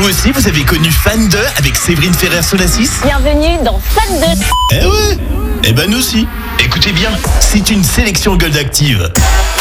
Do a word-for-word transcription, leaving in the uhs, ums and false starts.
Vous aussi, vous avez connu Fan deux avec Séverine Ferrer-Solassis? Bienvenue dans Fan deux. Eh ouais. Eh ben nous aussi. Écoutez bien, c'est une sélection Gold Active.